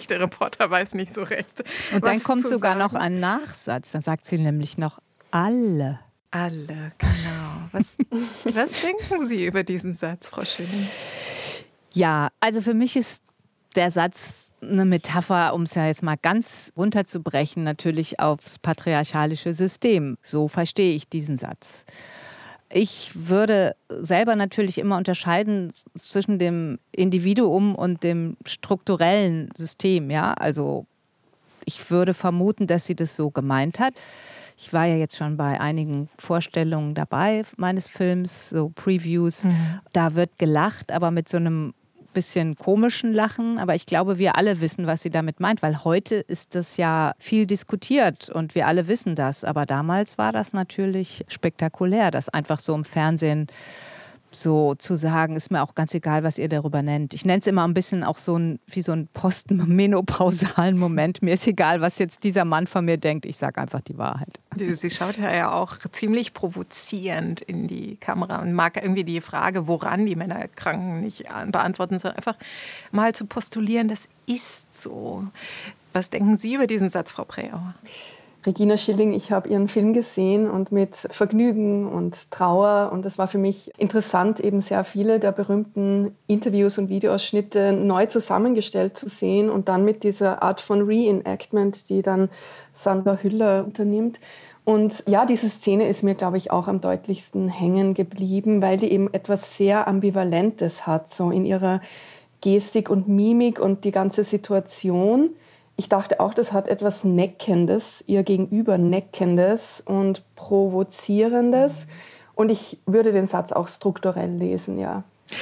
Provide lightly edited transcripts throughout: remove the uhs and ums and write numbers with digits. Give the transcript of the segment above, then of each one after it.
recht, der Reporter weiß nicht so recht. Und dann kommt sogar noch ein Nachsatz, dann sagt sie nämlich noch alle. Alle, genau. Was denken Sie über diesen Satz, Frau Schilling? Ja, also für mich ist der Satz eine Metapher, um es ja jetzt mal ganz runterzubrechen, natürlich aufs patriarchalische System. So verstehe ich diesen Satz. Ich würde selber natürlich immer unterscheiden zwischen dem Individuum und dem strukturellen System. Ja? Also ich würde vermuten, dass sie das so gemeint hat. Ich war ja jetzt schon bei einigen Vorstellungen dabei meines Films, so Previews. Da wird gelacht, aber mit so einem bisschen komischen Lachen. Aber ich glaube, wir alle wissen, was sie damit meint, weil heute ist das ja viel diskutiert und wir alle wissen das. Aber damals war das natürlich spektakulär, das einfach so im Fernsehen so zu sagen, ist mir auch ganz egal, was ihr darüber nennt. Ich nenne es immer ein bisschen auch wie so einen postmenopausalen Moment. Mir ist egal, was jetzt dieser Mann von mir denkt. Ich sage einfach die Wahrheit. Sie schaut ja auch ziemlich provozierend in die Kamera und mag irgendwie die Frage, woran die Männer erkranken, nicht beantworten, sondern einfach mal zu postulieren, das ist so. Was denken Sie über diesen Satz, Frau Preauer? Regina Schilling, ich habe Ihren Film gesehen und mit Vergnügen und Trauer. Und es war für mich interessant, eben sehr viele der berühmten Interviews und Videoausschnitte neu zusammengestellt zu sehen und dann mit dieser Art von Reenactment, die dann Sandra Hüller unternimmt. Und ja, diese Szene ist mir, glaube ich, auch am deutlichsten hängen geblieben, weil die eben etwas sehr Ambivalentes hat, so in ihrer Gestik und Mimik und die ganze Situation. Ich dachte auch, das hat etwas Neckendes, ihr Gegenüber Neckendes und Provozierendes. Und ich würde den Satz auch strukturell lesen, ja.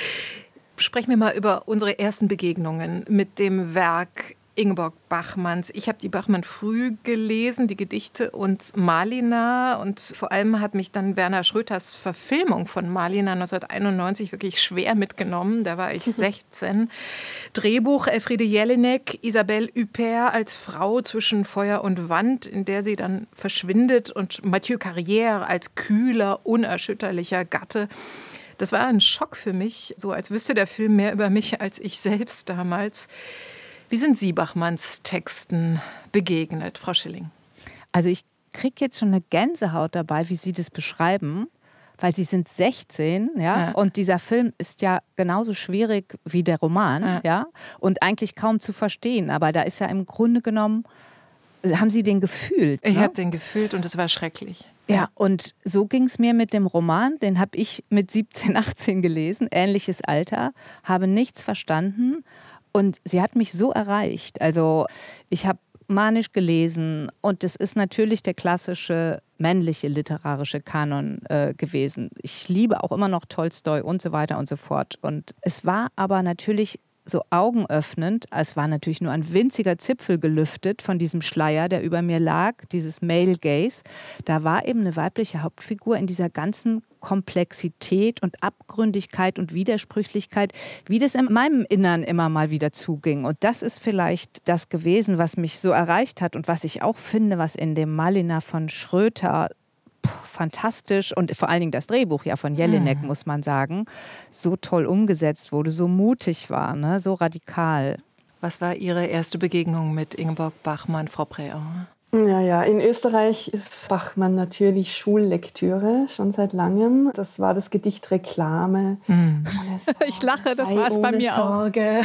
Sprechen wir mal über unsere ersten Begegnungen mit dem Werk Ingeborg Bachmanns. Ich habe die Bachmann früh gelesen, die Gedichte und Malina. Und vor allem hat mich dann Werner Schröters Verfilmung von Malina 1991 wirklich schwer mitgenommen. Da war ich 16. Drehbuch Elfriede Jelinek, Isabelle Huppert als Frau zwischen Feuer und Wand, in der sie dann verschwindet. Und Mathieu Carrière als kühler, unerschütterlicher Gatte. Das war ein Schock für mich, so als wüsste der Film mehr über mich als ich selbst damals. Wie sind Sie Bachmanns Texten begegnet, Frau Schilling? Also ich kriege jetzt schon eine Gänsehaut dabei, wie Sie das beschreiben, weil Sie sind 16, ja, und dieser Film ist ja genauso schwierig wie der Roman, ja, und eigentlich kaum zu verstehen, aber da ist ja im Grunde genommen, haben Sie den gefühlt? Ich habe den gefühlt und es war schrecklich. Ja, und so ging es mir mit dem Roman, den habe ich mit 17, 18 gelesen, ähnliches Alter, habe nichts verstanden. Und sie hat mich so erreicht. Also ich habe manisch gelesen und das ist natürlich der klassische männliche literarische Kanon gewesen. Ich liebe auch immer noch Tolstoi und so weiter und so fort. Und es war aber natürlich so augenöffnend. Es war natürlich nur ein winziger Zipfel gelüftet von diesem Schleier, der über mir lag, dieses Male Gaze. Da war eben eine weibliche Hauptfigur in dieser ganzen Komplexität und Abgründigkeit und Widersprüchlichkeit, wie das in meinem Innern immer mal wieder zuging. Und das ist vielleicht das gewesen, was mich so erreicht hat und was ich auch finde, was in dem Malina von Schröter fantastisch und vor allen Dingen das Drehbuch ja von Jelinek, muss man sagen, so toll umgesetzt wurde, so mutig war, ne? So radikal. Was war Ihre erste Begegnung mit Ingeborg Bachmann, Frau Preauer? Ja, in Österreich ist Bachmann natürlich Schullektüre, schon seit langem. Das war das Gedicht Reklame. Ich lache, das war es bei mir Sorge.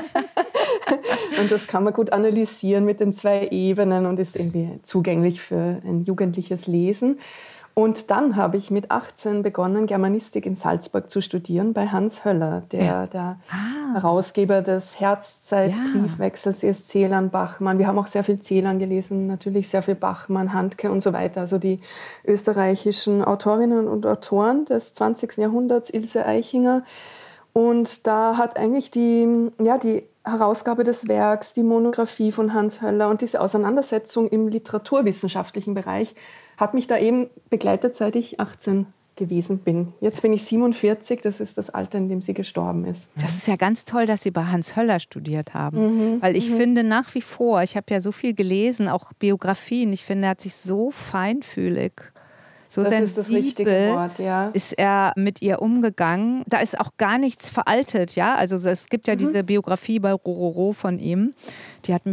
Auch. Und das kann man gut analysieren mit den 2 Ebenen und ist irgendwie zugänglich für ein jugendliches Lesen. Und dann habe ich mit 18 begonnen, Germanistik in Salzburg zu studieren bei Hans Höller, der Herausgeber des Herzzeit-Briefwechsels ist Celan, Bachmann. Wir haben auch sehr viel Celan gelesen, natürlich sehr viel Bachmann, Handke und so weiter. Also die österreichischen Autorinnen und Autoren des 20. Jahrhunderts, Ilse Eichinger. Und da hat eigentlich die Herausgabe des Werks, die Monographie von Hans Höller und diese Auseinandersetzung im literaturwissenschaftlichen Bereich hat mich da eben begleitet, seit ich 18 gewesen bin. Jetzt bin ich 47, das ist das Alter, in dem sie gestorben ist. Das ist ja ganz toll, dass Sie bei Hans Höller studiert haben. Weil ich finde nach wie vor, ich habe ja so viel gelesen, auch Biografien, ich finde, er hat sich so feinfühlig, so das sensibel ist das richtige Wort, ja. Ist er mit ihr umgegangen. Da ist auch gar nichts veraltet, ja. Also es gibt ja diese Biografie bei Rororo von ihm, die hat mich